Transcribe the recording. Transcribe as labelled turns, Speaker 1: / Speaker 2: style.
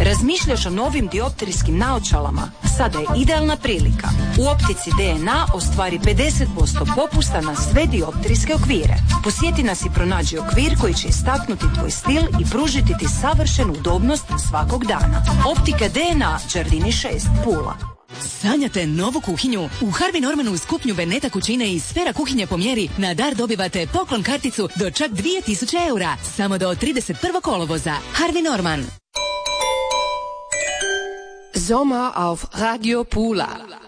Speaker 1: Razmišljaš o novim dioptrijskim naočalama? Sada je idealna prilika. U optici DNA ostvari 50% popusta na sve dioptrijske okvire. Posjeti nas i pronađi okvir koji će istaknuti tvoj stil i pružiti ti savršenu udobnost svakog dana. Optika DNA, Đardini 6, Pula.
Speaker 2: Sanjate novu kuhinju? U Harvey Normanu uz kupnju Beneta kućine i Sfera kuhinje po mjeri na dar dobivate poklon karticu do čak 2000 eura. Samo do 31. kolovoza. Harvey Norman.
Speaker 3: Sommer auf Radio Pula.